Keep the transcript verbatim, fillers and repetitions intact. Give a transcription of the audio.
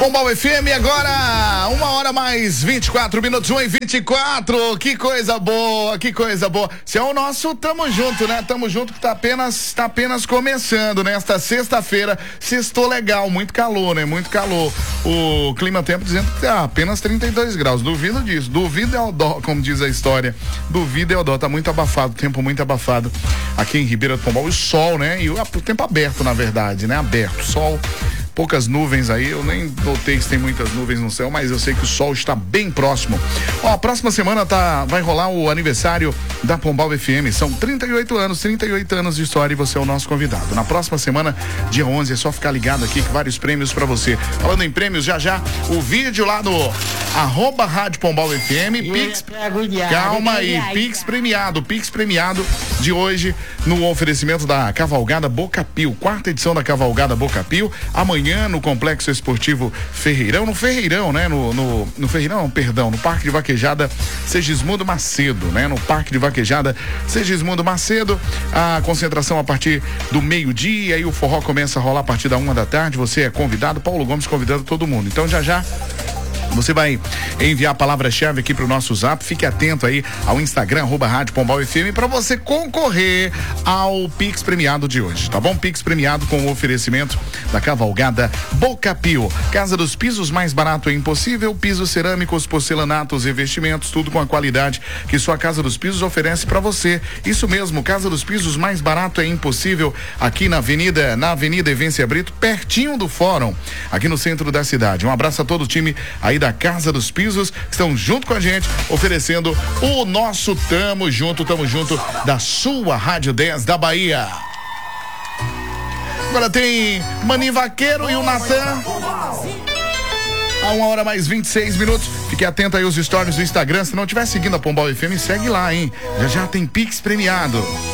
Pombal F M agora, uma hora mais vinte e quatro minutos, um e vinte e quatro. Que coisa boa, que coisa boa. Se é o nosso tamo junto, né? Tamo junto que tá apenas, tá apenas começando, né? Esta sexta-feira, sextou legal, muito calor, né? Muito calor. O clima tempo dizendo que tá apenas trinta e dois graus. Duvido disso, duvido é o dó, como diz a história. Duvido é o dó, tá muito abafado, tempo muito abafado aqui em Ribeira do Pombal. E o sol, né? E o, o tempo aberto, na verdade, né? Aberto, sol. Poucas nuvens aí, eu nem notei se tem muitas nuvens no céu, mas eu sei que o sol está bem próximo. Ó, a próxima semana tá, vai rolar o aniversário da Pombal F M, são trinta e oito anos, trinta e oito anos de história e você é o nosso convidado. Na próxima semana, dia onze, é só ficar ligado aqui que vários prêmios pra você. Falando em prêmios, já já, o vídeo lá do arroba Rádio Pombal F M, Pix, calma aí, Pix premiado, Pix premiado de hoje no oferecimento da Cavalgada Boca Pio, quarta edição da Cavalgada Boca Pio, amanhã no Complexo Esportivo Ferreirão, no Ferreirão, né? No, no, no Ferreirão, perdão, no Parque de Vaquejada Segismundo Macedo, né? No Parque de Vaquejada Segismundo Macedo, a concentração a partir do meio-dia e o forró começa a rolar a partir da uma da tarde, você é convidado, Paulo Gomes convidando todo mundo, então já já você vai enviar a palavra-chave aqui pro nosso zap, fique atento aí ao Instagram, arroba Rádio Pombal F M, para você concorrer ao Pix premiado de hoje, tá bom? Pix premiado com o oferecimento da Cavalgada Boca Pio. Casa dos pisos, mais barato é impossível, pisos cerâmicos, porcelanatos, revestimentos, tudo com a qualidade que sua Casa dos Pisos oferece para você. Isso mesmo, Casa dos Pisos, mais barato é impossível, aqui na Avenida, na Avenida Evência Brito, pertinho do Fórum, aqui no centro da cidade. Um abraço a todo o time aí da Casa dos Pisos, que estão junto com a gente, oferecendo o nosso Tamo Junto, Tamo Junto da sua Rádio dez da Bahia. Agora tem Maninho Vaqueiro e o Natan. A uma hora mais vinte e seis minutos. Fique atento aí aos stories do Instagram. Se não estiver seguindo a Pombal F M, segue lá, hein? Já já tem Pix premiado.